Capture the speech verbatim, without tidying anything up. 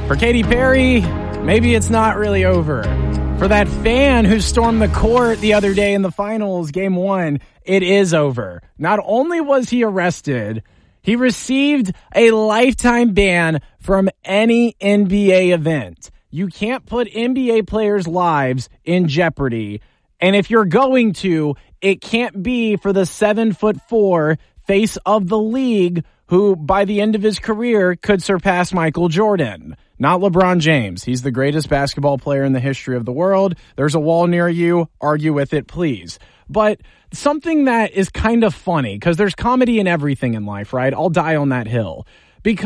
For Katy Perry, maybe it's not really over. For that fan who stormed the court the other day in the finals, game one, it is over. Not only was he arrested, he received a lifetime ban from any N B A event. You can't put N B A players' lives in jeopardy. And if you're going to, it can't be for the seven foot four face of the league who, by the end of his career, could surpass Michael Jordan. Not LeBron James. He's the greatest basketball player in the history of the world. There's a wall near you. Argue with it, please. But something that is kind of funny, because there's comedy in everything in life, right? I'll die on that hill.